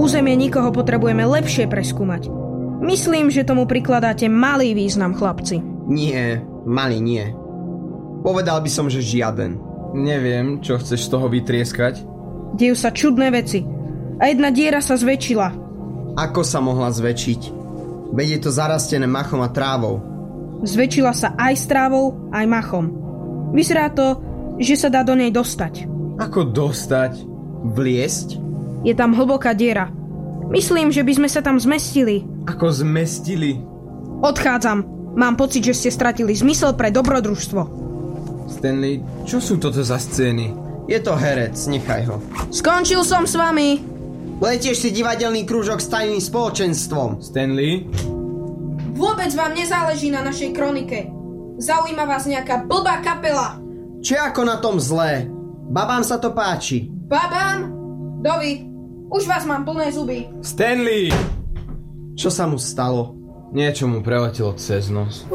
Územie nikoho potrebujeme lepšie preskúmať. Myslím, že tomu prikladáte malý význam, chlapci. Nie, malý nie. Povedal by som, že žiaden. Neviem, čo chceš z toho vytrieskať. Dejú sa čudné veci. A jedna diera sa zväčšila. Ako sa mohla zväčšiť? Veď je to zarastené machom a trávou. Zväčšila sa aj s trávou, aj machom. Vyzerá to, že sa dá do nej dostať. Ako dostať? Vliesť? Je tam hlboká diera. Myslím, že by sme sa tam zmestili. Ako zmestili? Odchádzam. Mám pocit, že ste stratili zmysel pre dobrodružstvo. Stanley, čo sú toto za scény? Je to herec, nechaj ho. Skončil som s vami. Pletieš si divadelný krúžok s tajným spoločenstvom. Stanley? Vôbec vám nezáleží na našej kronike. Zaujíma vás nejaká blbá kapela. Čo ako na tom zlé? Babám sa to páči. Babám? Dovi, už vás mám plné zuby. Stanley! Čo sa mu stalo? Niečo mu preletelo cez nos.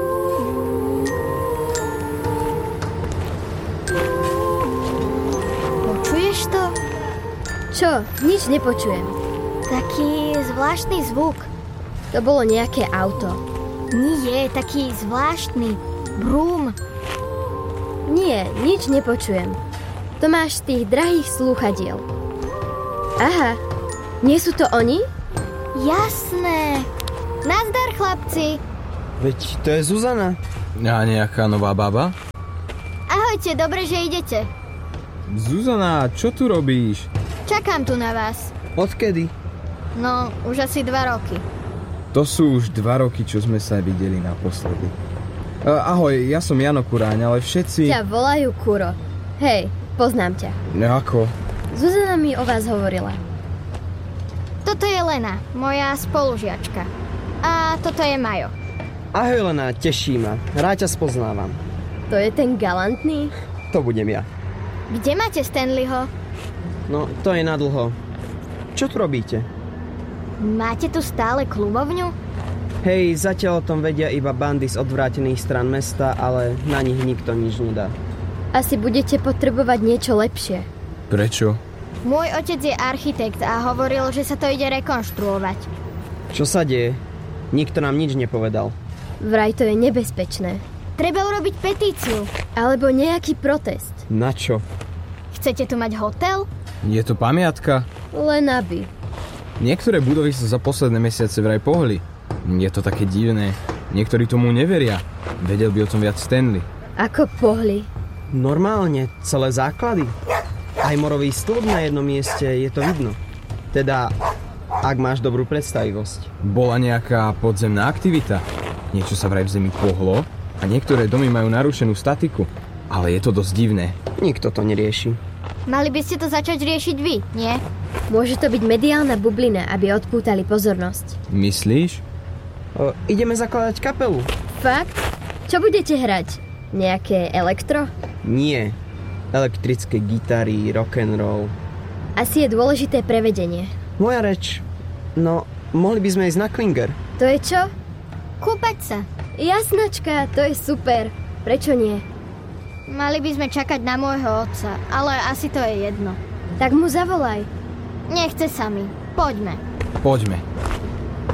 Počuješ to? Čo? Nič nepočujem. Taký zvláštny zvuk. To bolo nejaké auto. Nie, taký zvláštny. Brum. Nie, nič nepočujem. To máš z tých drahých slúchadiel. Aha, nie sú to oni? Jasné. Nazdar, chlapci. Veď to je Zuzana. A nejaká nová baba? Ahojte, dobre, že idete. Zuzana, čo tu robíš? Čakám tu na vás. Odkedy? No, už asi 2 roky. To sú už 2 roky, čo sme sa videli naposledy. Ahoj, ja som Jano Kuráň, ale všetci... Ťa volajú Kuro. Hej, poznám ťa. Ako? Zuzana mi o vás hovorila. Toto je Lena, moja spolužiačka. A toto je Majo. Ahoj Lena, teší ma. Rád ťa spoznávam. To je ten galantný? To budem ja. Kde máte Stanleyho? No, to je nadlho. Čo tu robíte? Máte tu stále klubovňu? Hej, zatiaľ o tom vedia iba bandy z odvrátených strán mesta, ale na nich nikto nič nedá. Asi budete potrebovať niečo lepšie. Prečo? Môj otec je architekt a hovoril, že sa to ide rekonštruovať. Čo sa deje? Nikto nám nič nepovedal. Vraj to je nebezpečné. Treba urobiť petíciu. Alebo nejaký protest. Na čo? Chcete tu mať hotel? Je to pamiatka? Len aby. Niektoré budovy sa za posledné mesiace vraj pohli. Je to také divné. Niektorí tomu neveria. Vedel by o tom viac Stanley. Ako pohli? Normálne, celé základy. Aj morový stĺp na jednom mieste, je to vidno. Teda, ak máš dobrú predstavivosť. Bola nejaká podzemná aktivita. Niečo sa vraj v zemi pohlo a niektoré domy majú narušenú statiku. Ale je to dosť divné. Nikto to nerieši. Mali by ste to začať riešiť vy, nie? Môže to byť mediálna bublina, aby odpútali pozornosť. Myslíš? Ideme zakladať kapelu. Fakt? Čo budete hrať? Nejaké elektro? Nie. Elektrické gitary, rock'n'roll. Asi je dôležité prevedenie. Moja reč. No, mohli by sme ísť na Klinger. To je čo? Kúpať sa. Jasnačka, to je super. Prečo nie? Mali by sme čakať na môjho otca, ale asi to je jedno. Tak mu zavolaj. Nechce sa mi. Poďme. Poďme.